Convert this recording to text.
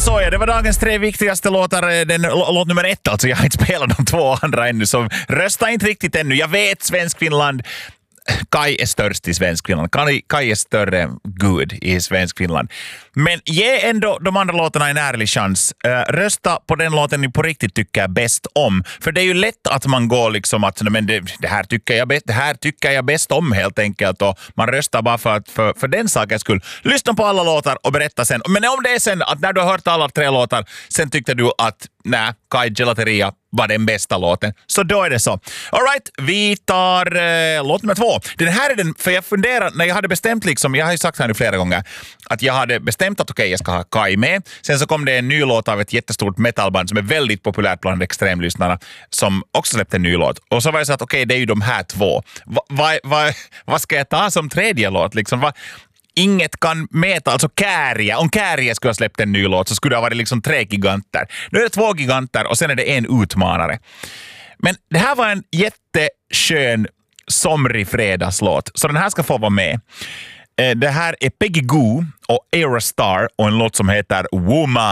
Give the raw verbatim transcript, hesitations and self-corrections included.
så är det var dagens tre viktigaste låtar. Den, låt nummer ett alltså. Jag har inte spelat de två andra ännu. Så rösta inte riktigt ännu. Jag vet Svenskfinland. Kai är störst i Svenskfinland. Kai, Kai är större gud i Svenskfinland. Men ge ändå de andra låtarna en ärlig chans. Uh, rösta på den låten ni på riktigt tycker bäst om. För det är ju lätt att man går liksom att men det, det, här tycker jag bäst, det här tycker jag bäst om helt enkelt. Och man röstar bara för, att, för, för den sakens skull. Lyssna på alla låtar och berätta sen. Men om det är sen att när du har hört alla tre låtar sen tyckte du att nej, Kai Gelateria var den bästa låten. Så då är det så. All right, vi tar eh, låt nummer två. Den här är den, för jag funderar, när jag hade bestämt liksom, jag har ju sagt här nu flera gånger, att jag hade bestämt att okej, okay, jag ska ha Kai med. Sen så kom det en ny låt av ett jättestort metalband som är väldigt populärt bland extremlyssnarna, som också släppte en ny låt. Och så var det så att okej, okay, det är ju de här två. Va, va, va, vad ska jag ta som tredje låt? Liksom, va, inget kan mäta, alltså Kääriä. Om Kääriä skulle ha släppt en ny låt så skulle det ha varit liksom tre giganter. Nu är det två giganter och sen är det en utmanare. Men det här var en jätteskön somrig fredagslåt. Så den här ska få vara med. Det här är Peggy Gou och Aerostar och en låt som heter Woman.